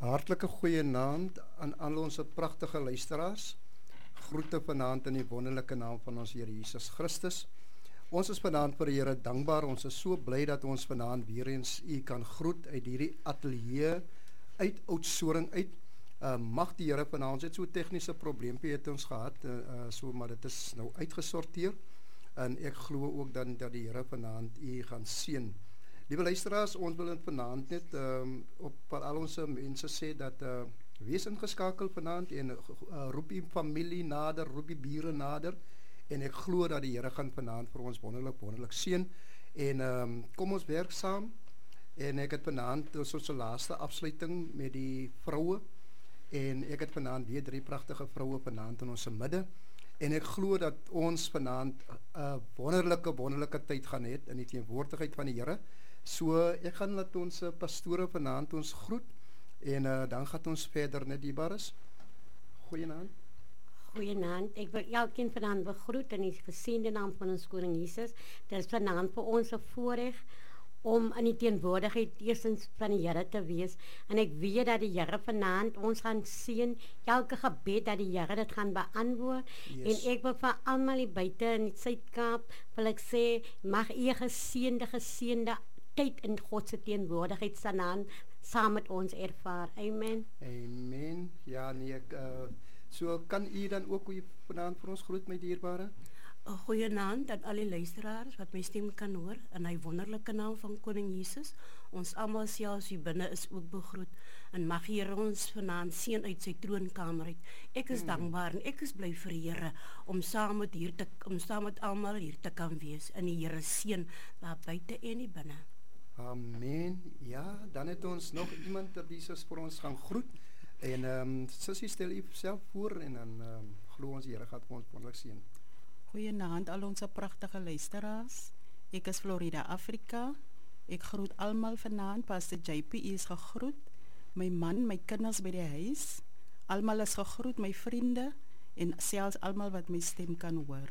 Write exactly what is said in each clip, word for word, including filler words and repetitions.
Hartlike goeienaand aan al ons pragtige luisteraars. Groete vanaand in die wonderlike naam van ons Here Jesus Christus. Ons is vanaand vir die Here dankbaar. Ons is so bly dat ons vanaand weer eens u kan groet uit hierdie ateljee uit Oudtshoorn uit. Uh, mag die Here vanaand, ons het so tegniese probleempie het ons gehad, uh, uh, so maar dit is nou uitgesorteer. En ek glo ook dan dat die Here vanaand u gaan seën. Liewe luisteraars, ons wil vanaand net um, op al ons mense sê dat uh, wees ingeskakel vanaand en uh, roep die familie nader, roep die bure nader en ek glo dat die Here gaan vanaand vir ons wonderlik, wonderlik seën en um, kom ons werk saam en ek het vanaand soos 'n laaste afsluiting met die vroue en ek het vanaand weer drie pragtige vroue vanaand in ons midde. En ek glo dat ons vanaand 'n uh, wonderlike, wonderlike tyd gaan hê in die teenwoordigheid van die Here. So ek gaan laat ons uh, pastore vanaand ons groet en uh, dan gaan ons verder net die bares. Goeienaand. Goeienaand. Ek wil elkeen vanaand begroet in die geseënde naam van ons koning Jesus. Dit is vanaand vir ons 'n voorreg om in die teenwoordigheid eerstens van die Here te wees. En ek weet dat die Here vanaand ons gaan seën, elke gebed dat die Here dit gaan beantwoord. Yes. En ek wil vir almal hier buite in die Suid-Kaap wil ek sê, mag u geseënde, geseënde tyd in God se teenwoordigheid vanaand saam met ons ervaar. Amen. Amen. Ja, nee, ek, uh, so kan u dan ook vanaand vir ons groet, my dierbare? Een goeienaand aan alle luisteraars wat my stem kan hoor in die wonderlijke naam van koning Jesus. Ons allemaal selfs hier binnen is ook begroet en mag Here ons vanaand seën uit sy troonkamer uit. Ek is hmm. dankbaar en ek is bly vir die Here om saam met hier te om saam met almal hier te kan wees in die Here seën daar buite en hier binne. Amen. Ja, dan het ons nog iemand wat Jesus vir ons gaan groet en ehm um, sussie stel u self voor en dan ehm um, glo ons die Here gaan ons wonderlik seën. Goeienaand al ons pragtige luisteraars. Ek is Florida, Afrika. Ek groet almal vanaand. Pastor J P is gegroet. My man, my kinders by die huis. Almal is gegroet, my vriende en selfs almal wat my stem kan hoor.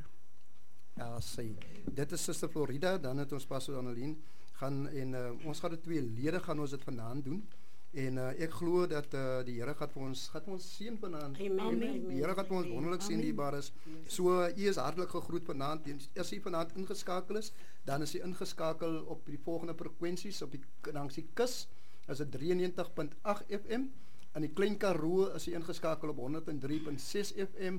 Ja, sê. Dit is Suster Florida, dan het ons Pastor Annelien gaan en uh, ons gaan dit twee lede gaan ons dit vanaand doen. En uh, ek glo dat uh, die Here gaan vir ons gaan ons seën vanaand. Amen. Die Here gaan vir ons wonderlik seën dierbares. So u is hartlik gegroet vanaand. As u vanaand ingeskakel is, dan is u ingeskakel op die volgende frekwensies op die langs die kus. Is dit drie en negentig punt agt F M. In die Klein Karoo is u ingeskakel op honderd en drie punt ses F M.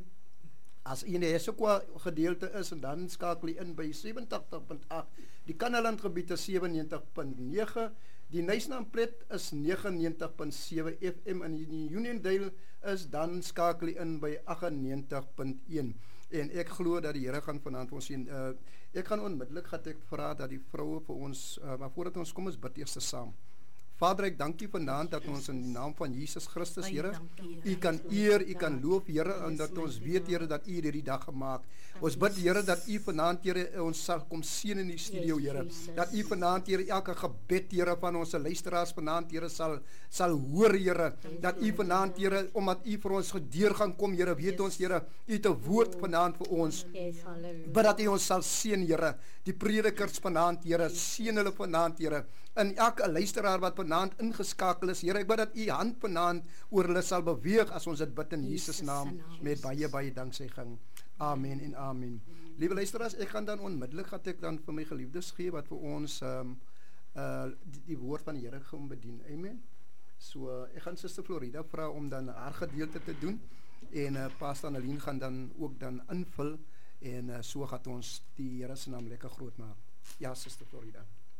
As u in die Hessequa gedeelte is en dan skakel u in by sewe agt punt agt. Die Kannaland gebied is sewe negentig punt nege. Die Nysnamplet is nege negentig punt sewe F M en die Uniondale is dan skakel u in by agt negentig punt een. En ek glo dat die Here gaan vanaand ons sien. Uh, ek gaan onmiddellik gaan ek vra dat die vroue vir ons uh, maar voordat ons kom ons bid eers saam. Vader, ek dank u vanaand dat ons in die naam van Jesus Christus, Here, u kan eer, u kan loof, Here, en dat ons weet, Here, dat u hierdie dag gemaak. Ons bid, Here, dat u vanaand, Here, ons sal kom seën in die studio, Here. Dat u vanaand, Here, elke gebed, Here, van ons luisteraars vanaand, Here, sal, sal hoor, Here. Dat u vanaand, Here, omdat u vir ons gedeur gaan kom, Here, weet ons, Here, u het 'n woord vanaand vir ons. Bid dat u ons sal seën, Here. Die predikers vanaand, Here, seën hulle vanaand, Here. En elke luisteraar wat vanaand ingeskakel is, Here, ek bid dat u hand vanaand oor hulle sal beweeg as ons dit bid in Jesus naam met baie baie danksegging. Amen en amen. Liewe luisteraars, ek gaan dan onmiddellik gaan ek dan vir my geliefdes gee wat vir ons um, uh, die, die woord van die Here gaan bedien. Amen. So uh, ek gaan Suster Florida vra om dan haar gedeelte te doen en uh, Pastor Annelien gaan dan ook dan invul en uh, so gaan ons die Here se naam lekker groot maak. Ja, Suster Florida.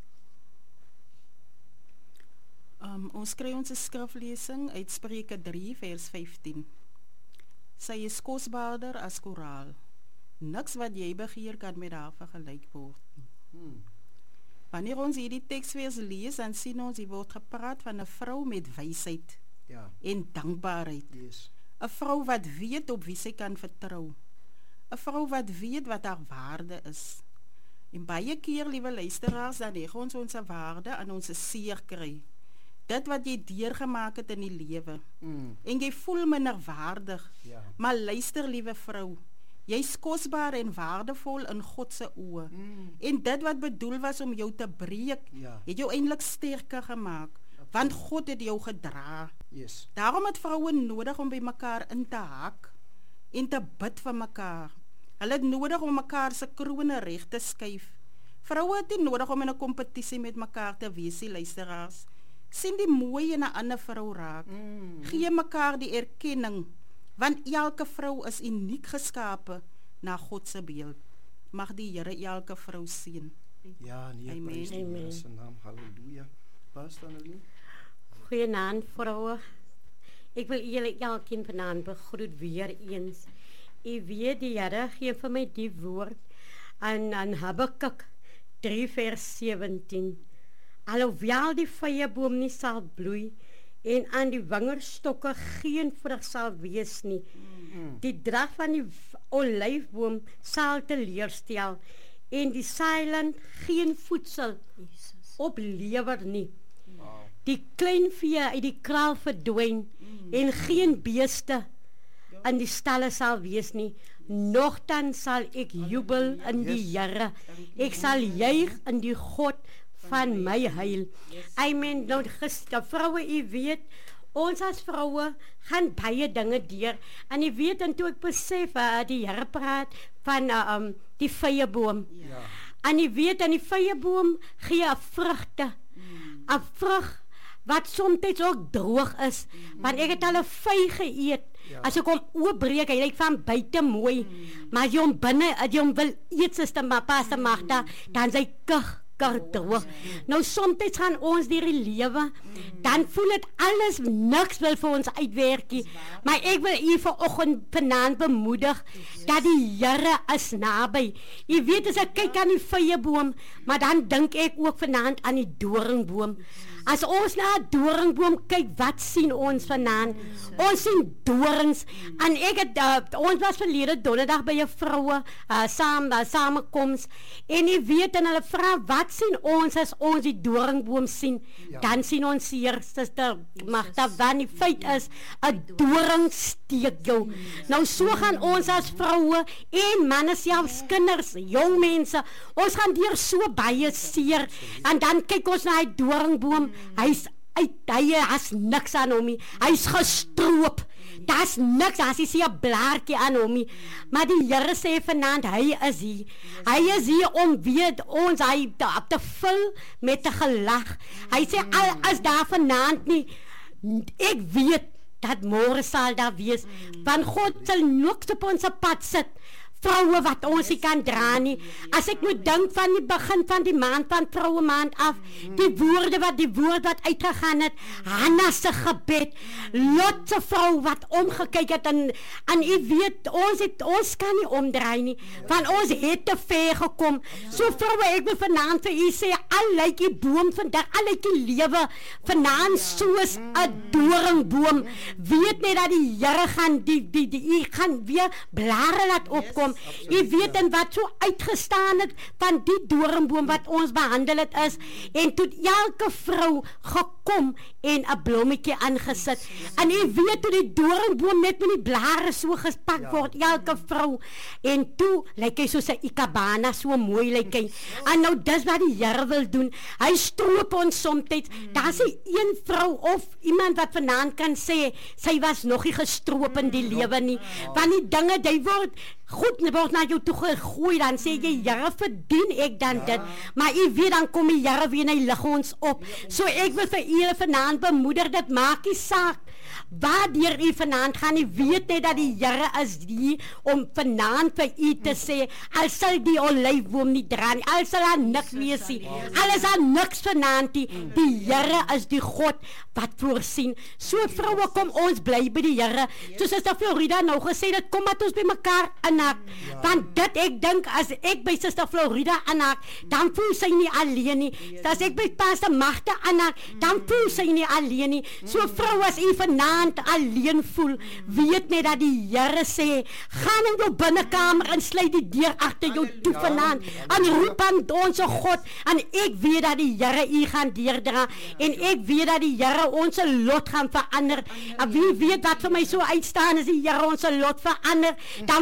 Um, ons kry ons skriflesing uit Spreuke drie vers vyftien. Sy is kosbaarder as koraal. Niks wat jy begeer kan met haar vergelyk word. Hmm. Wanneer ons hierdie teks weer lees, dan sien ons hier word gepraat van 'n vrou met wysheid ja. en dankbaarheid. 'n yes. Vrou wat weet op wie sy kan vertrou. 'n Vrou wat weet wat haar waarde is. En baie keer, liewe luisteraars, dan heg ons ons waarde aan ons seer kry. Dit wat jy deurgemaak het in die lewe. Mm. En jy voel minderwaardig. Ja. Maar luister, liewe vrou, jy's kosbaar en waardevol in God se oë. Mm. En dit wat bedoel was om jou te breek, ja. het jou eintlik sterker gemaak. want God het jou gedra. Yes. Daarom het vroue nodig om by mekaar in te haak en te bid vir mekaar. Hulle het nodig om mekaar se kroone reg te skuif. Vroue het nie nodig om in 'n kompetisie met mekaar te wees, die luisteraars. Sien die mooi in 'n ander vrou raak. Mm. Gee mekaar die erkenning, want elke vrou is uniek geskape na God se beeld. Mag die Here elke vrou seën. Ja, nee, Amen. prys die Amen. Here se naam. Halleluja. Pastor Annelien. Goeienaand vroue. Ek wil julle elkeen vanaand begroet weer eens. U weet die Here gee vir my die woord aan aan Habakuk drie vers sewentien. Alhoewel die vyeboom nie sal bloei en aan die wingerdstokke geen vrug sal wees nie. Mm. Die drag van die olyfboom sal teleurstel en die saailand geen voedsel oplewer nie. Wow. Die kleinvee uit die kraal verdwyn mm. en geen beeste in die stalle sal wees nie. Nogtans sal ek jubel in die Here. Ek sal juig in die God van my heil. Amen. Nou gister vroue, u weet, ons as vroue gaan baie dinge deur. En u weet, en toe ek besef uh, die Here praat van uh, um, die vyeboom. Ja. En u weet, en die vyeboom gee 'n vrugte. 'n Vrug wat soms ook droog is. Mm. Want ek het al 'n vy geëet. Ja. As ek hom oopbreek, hy lyk van buite mooi. Mm. Maar as jy hom binne, as jy hom wil eet, Suster Mapasta Magda, mm. dan sy kug droog. Mm. Nou soms gaan ons deur die lewe, mm. dan voel dit alles niks wil vir ons uitwerkie. Maar ek wil u vanoggend vanaand bemoedig yes. dat die Here is naby. Jy weet as ek kyk aan die vyeboom, maar dan dink ek ook vanaand aan die doringboom. As ons na 'n doringboom kyk, wat sien ons vanaand? Ons sien dorings. En ek het uh, ons was verlede donderdag by 'n vroue uh, saam uh, samekoms en jy weet en hulle vra wat sien ons as ons die doringboom sien? Ja. Dan sien ons hier Suster Magda, want die feit is 'n doring steek jou. Nou so gaan ons as vroue en manne selfs kinders, jong mense, ons gaan deur so baie seer en dan kyk ons na die doringboom. Hy's uit, hy has niks aan hom nie. Hy's gestroop. Daar's niks, as jy sien 'n blaartjie aan hom nie. Maar die Here sê vanaand, hy is hier. Hy is hier om weer ons hy te, te vul met 'n gelag. Hy sê al is daar vanaand nie, ek weet dat môre sal daar wees. Want God sal niks op ons pad sit. Vroue wat ons nie kan dra nie. As ek moet dink van die begin van die maand van vroue maand af, die woorde wat die woord wat uitgegaan het, Hanna se gebed, Lot se vrou wat omgekyk het en en u weet ons het ons kan nie omdraai nie, want ons het te ver gekom. So vroue, ek wil vanaand vir u sê, al lyk die boom vandag, al lyk die lewe vanaand soos 'n doringboom, weet net dat die Here gaan die die die u gaan weer blare laat opkom. Jy weet en wat so uitgestaan het van die doringboom wat ons behandel het is, en toe elke vrou gekom en 'n blommetjie aangesit. En jy weet toe die doringboom net met die blare so gespak ja. word, elke vrou, en toe lyk hy soos 'n ikabana, so mooi lyk hy. En nou dis wat die Here wil doen. Hy stroop ons soms. Daar's nie een vrou of iemand wat vanaand kan sê sy was nog nie gestroop in die lewe nie. Want die dinge, die word goed word na jou toe gegooi, dan sê jy, Here, verdien ek dan dit. Maar u weet, dan kom die Here weer en hy lig ons op. So ek wil vir u vanaand bemoedig, dit maak nie saak waardeur u vanaand gaan, u weet net dat die Here is hier om vanaand vir u te sê, al sal die olyfboom nie dra nie, al sal daar niks wees nie, al is daar niks vanaand nie, die Here is die God wat voorsien. So vroue, kom ons bly by die Here. Soos Suster Florida nou gesê het, kom dat ons by mekaar inhaak. Want dit ek dink, as ek by Suster Florida inhaak, dan voel sy nie alleen nie. As ek by Pastor Magda inhaak, dan voel sy nie alleen nie. So vrou, as u vanaand alleen voel, weet net dat die Here sê, gaan in jou binnekamer en sluit die deur agter jou toe vanaand, en roep aan ons God, en ek weet dat die Here u gaan deurdra, en ek weet dat die Here ons lot gaan verander. En wie weet wat vir my so uitstaan, as die Here ons lot verander, dan voel ons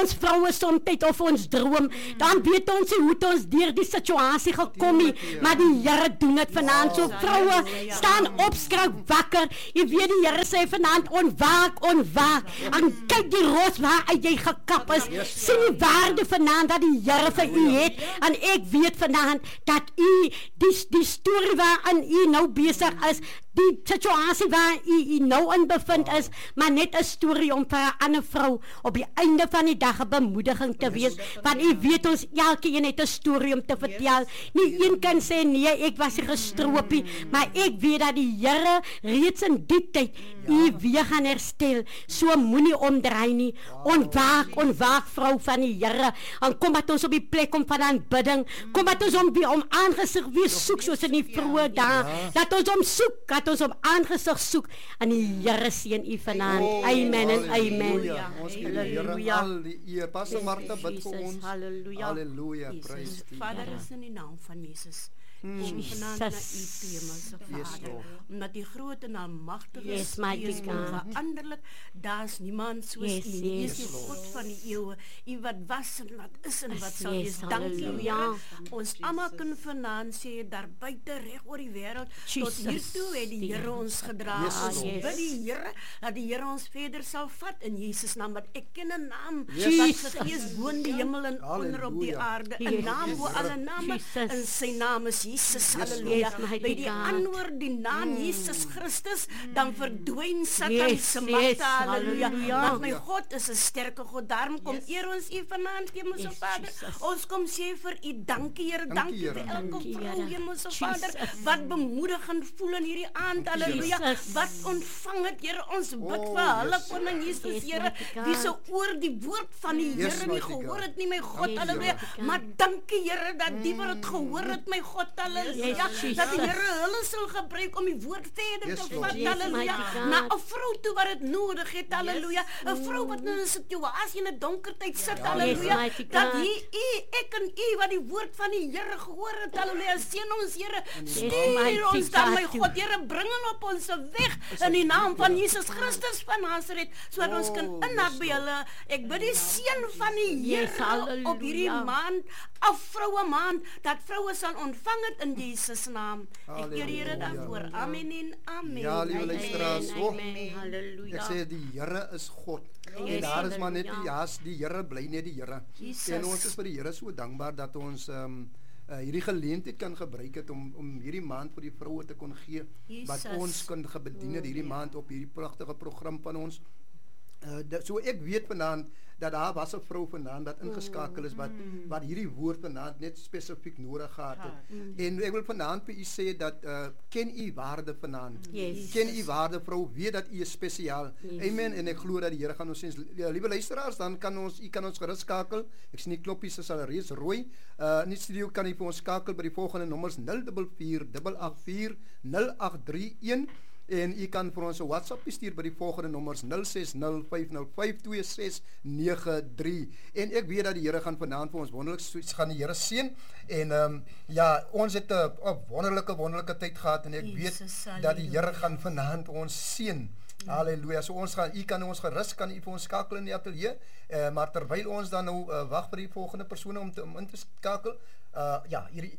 ons vroue soms of ons droom, dan weet ons nie hoe het ons deur die situasie gekom nie, maar die Here doen dit vanaand. So vroue, staan op, skrik wakker. Jy weet die Here sê vanaand, ontwaak, ontwaak. En kyk die roos waar uit jy gekap is. Sien die waarde vanaand dat die Here vir u het. En ek weet vanaand dat u die die storie waarin u nou besig is, die situasie waar u, u nou in bevind is, maar net 'n storie om vir 'n ander vrou op die einde van die dag 'n bemoediging te wees, want u weet ons elkeen het 'n storie om te vertel. Nie een kan sê nee, ek was gestroopie, maar ek weet dat die Here reeds in die tyd u weer gaan herstel. So moenie omdraai nie. Ontwaak, ontwaak vrou van die Here. En kom dat ons op die plek kom van aanbidding. Kom dat ons om om aangesig weer soek soos in die vroeë dae. Dat ons om soek, dat ons om aangesig soek en die Here seën u vanaand. Amen en amen. Ons gee die Here al die eer. Pastor Martha bid vir ons. Halleluja. Halleluja. Prys die Vader, is in die naam van Jesus. Mm. Kom vanaand na u Hemelse Vader, omdat die groot en almagtige yes, is onveranderlik. Daar's niemand soos yes, u nie. U is die yes, God van die eeue, u wat was en wat is en wat sal yes, wees. Dankie halleluja. Ons almal kan vanaand sê daar buite reg oor die wêreld tot hiertoe het die Here ons gedra. Yes, Ons yes. bid die Here dat die Here ons verder sal vat in Jesus naam, want ek ken 'n naam Yes. wat vergees bo in die hemel en onder op die Halleluja. aarde. 'n Yes. Naam bo alle name Jesus. en sy naam is Jesus. Halleluja. Yes, mighty By die God. antwoord die naam Jesus Christus, dan verdwyn Satan Yes, se yes, magte. Halleluja. halleluja. Want my God is 'n sterke God. Daarom kom eer ons u vanaand, Hemelse Yes, Vader. Jesus. Ons kom sê vir u dankie, Here. Dankie, Dankie Here. vir elke Dankie, vrou, Here. Hemelse Jesus. Vader, wat bemoedigend voel in hierdie aand. Halleluja. Jesus. Wat ontvang het, Here. Ons bid Oh, vir hulle, yes. Koning Jesus, Yes, Here. mighty God. Wie se oor die woord van die Yes, Here nie mighty gehoor God. het nie, my God. Yes, Halleluja. mighty God. Maar dankie, Here, dat die wat het gehoor het, my God. Halleluja. Yes, Dat die Jesus. Here hulle sal gebruik om die woord verder Yes, te Lord. vat. Yes, Halleluja. mighty God. Na 'n vrou toe wat dit nodig het. Halleluja. 'n Vrou wat in 'n situasie in 'n donker tyd sit. Halleluja. Yes, mighty Dat God. hier u, ek en u wat die woord van die Here gehoor het. Halleluja. Seën ons, Here. Stuur mighty ons dan, my God. God. Here, bring hulle op ons weg in die naam van Jesus Christus van Nasaret, sodat ons kan Oh, inhak yes, by hulle. Ek bid die seën van die Yes, Here op hierdie halleluja. maand, af vroue maand, dat vroue sal ontvang het in Jesus naam. Ek eer Here Halleluja. daarvoor. Amen en amen. Ja, lieve luisteraars. Amen, Oh, amen, ek halleluja. sê die Here is God. En Yes, daar is maar net die halleluja. ja, die Here bly net die Here. Jesus. En ons is vir die Here so dankbaar dat ons ehm um, uh, hierdie geleentheid kan gebruik het om om hierdie maand vir die vroue te kon gee wat Jesus. ons kan gebedien het hierdie maand op hierdie pragtige program van ons. Uh, dat, so ek weet vanaand dat daar was 'n vrou vanaand wat ingeskakel is wat wat hierdie woord vanaand net spesifiek nodig gehad het. En ek wil vanaand vir u sê dat uh, ken u waarde vanaand. Yes. Ken u waarde vrou, weet dat u is spesiaal. Yes. Amen. En ek glo dat die Here gaan ons sien. Ja, liewe luisteraars, dan kan ons u kan ons gerus skakel. Ek sien die kloppies is al reeds rooi. Uh in die studio kan u vir ons skakel by die volgende nommers nul vier vier agt agt vier nul agt drie een. En u kan vir ons 'n WhatsApp stuur by die volgende nommers nul ses nul vyf nul vyf twee ses nege drie. En ek weet dat die Here gaan vanaand vir ons wonderlik soets gaan die Here seën. En ehm um, ja, ons het 'n wonderlike wonderlike tyd gehad en ek Jesus, weet dat die Here gaan vanaand ons seën. Halleluja. So ons gaan u kan ons gerus kan u vir ons skakel in die ateljee. Eh uh, maar terwyl ons dan nou uh, wag vir die volgende persone om te om in te skakel. Uh ja, hierdie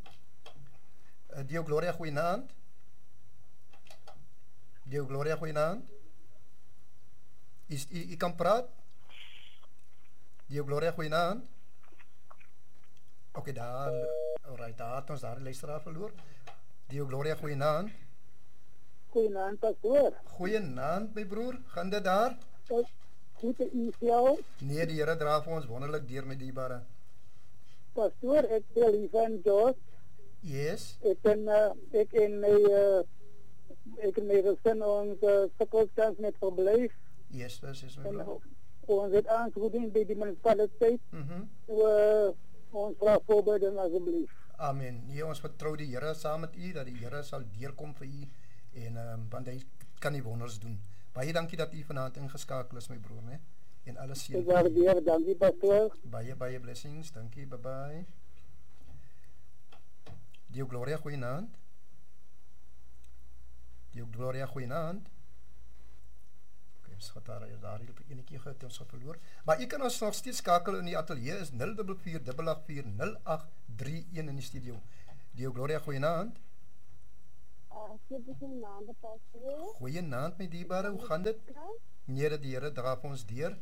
uh, Dio Gloria goeienaand. Dio Gloria goeienaand. Is u, u kan praat? Dio Gloria goeienaand. Oké, okay, daar alright, daar het ons daar die luisteraar verloor. Dio Gloria goeienaand. Goeienaand, pastoor. Goeienaand my broer, gaan dit daar? Goed te u jou. Nee, die Here dra vir ons wonderlik deur met dierbare. Pastoor, ek bel hier van George. Yes. Ek en uh, ek en my uh, ek en my gesin ons uh, sukkelstand met verblyf. Yes, dis is my En broer. uh, ons het aangebied by die munisipaliteit. Mhm. Mm So, uh, ons vra voorbereiding asseblief. Amen. Nee, ons vertrou die Here saam met u dat die Here sal deurkom vir u en ehm um, want hy kan die wonders doen. Baie dankie dat u vanaand ingeskakel is my broer, né? En alles seën. Ek waardeer, dankie pastoor. Baie baie blessings. Dankie. Bye bye. Dio Gloria goeienaand. Dio Gloria goeienaand. Okay, ons het daar daar hier op enetjie gehad ons het verloor. Maar u kan ons nog steeds skakel in die ateljee is nul vier vier agt agt vier nul agt drie een in die studio. Dio Gloria, goeienaand. Goeienaand my dierbare, hoe gaan dit? Here die Here dra vir ons deur.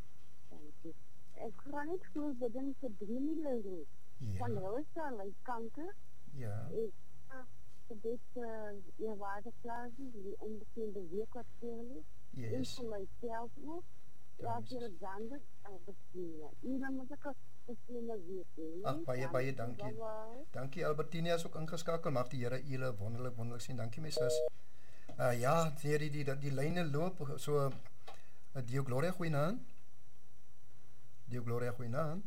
Ek gaan net voel begin vir drie miljoen. Van Rosa, my kanker. Ja. Ek dit uh, waardeplaatsen, die onbekende weekwartier. Yes. En voor mijzelf ook. Ja, ik wil het anders en bespringen. Iedereen moet ik bespringen weten. Ach, baie, baie, dankie. Dankie, Albertine is ook ingeskakel. Mag die Here julle wonderlik, wonderlik sien. Dankie, my sis. Uh, ja, die, die, die, die lijne loop, so, uh, Dio Gloria, goeienaand. Dio Gloria, goeienaand.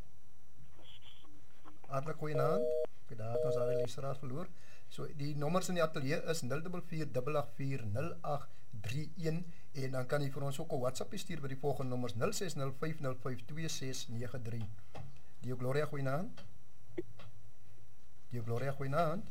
Hartelijk goeienaand. Okay, daar het ons al die luisteraars verloor. So, die nommers in die atelier is nul vier vier agt agt vier nul agt drie een en dan kan jy vir ons ook 'n WhatsApp stuur by die volgende nommers nul ses nul vyf nul vyf twee ses nege drie. Dio Gloria, goeienaand. Dio Gloria, goeienaand.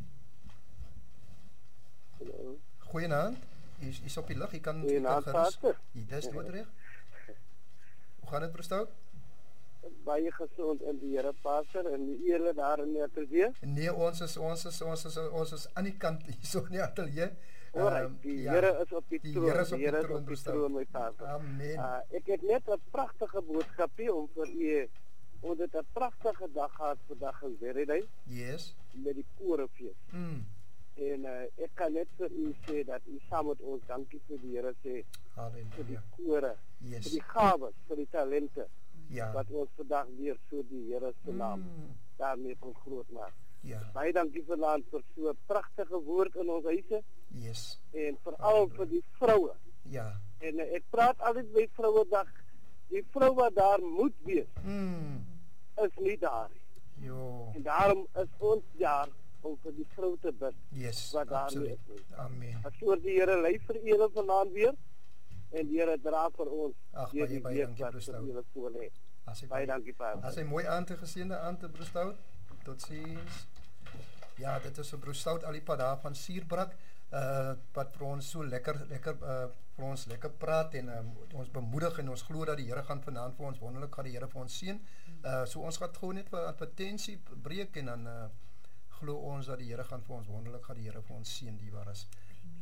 Hallo. Goeienaand. Jy is, is op die lig, jy kan... Goeienaand, Pastor. Jy is doodreg. Hoe gaan het, Broerstout? Baie gesond in die Here, Pastor, en die eerle daar in die atelier? Nee, ons is, ons is, ons is, ons is aan die kant hier so in die atelier. Alright, um, die ja, Here is op die, die troon, Here is op die, die, troon, op die troon, my Pastor. Amen. Uh, ek het net 'n pragtige boodskapie om vir u, ons het 'n pragtige dag gehad vandag in Verenigd. Yes. Met die korefees. Mm. En uh, ek kan net vir u sê dat u saam met ons dankie vir die Here sê. Halleluja. Vir die kore, yes. vir die gawes, vir die talente. Ja. Wat ons vandag weer so die Here se naam mm. daarmee kon groot maak. Ja. Baie dankie vanaand vir so 'n pragtige woord in ons huise. Yes. En veral vir die vroue. Ja. En uh, ek praat altyd by Vrouedag. Die vrou wat daar moet wees, mm. is nie daar nie. Jo. En daarom is ons daar om vir die vrou te bid. Yes, wat daar absoluut. is. Amen. As oor die Here lei vir julle vanaand weer. En die Here dra vir ons. Ag, baie baie dankie, Broerstout. Baie dankie, Pa. As hy mooi aan te geseënde aan te Broerstout. Totsiens. Ja, dit is 'n Broerstout Alipad daar van Suurbrak. Uh wat vir ons so lekker lekker uh vir ons lekker praat en um, ons bemoedig en ons glo dat die Here gaan vanaand vir ons wonderlik gaan die Here vir ons seën. Uh so ons gaan gou net vir advertensie breek en dan uh glo ons dat die Here gaan vir ons wonderlik gaan die Here vir ons seën die waar is.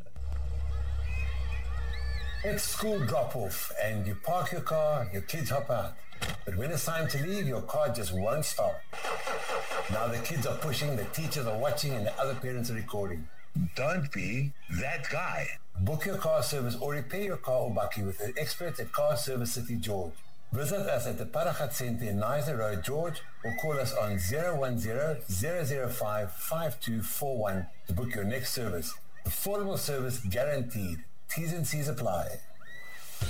It's school drop-off and you park your car, your kids hop out. But when it's time to leave, your car just won't start. Now the kids are pushing, the teachers are watching, and the other parents are recording. Don't be that guy. Book your car service or repair your car or bakkie with the experts at Car Service City George. Visit us at the Paragat Center in Niza Road, George, or call us on zero one zero, zero zero five, five two four one to book your next service. Affordable service guaranteed. T's and C's apply.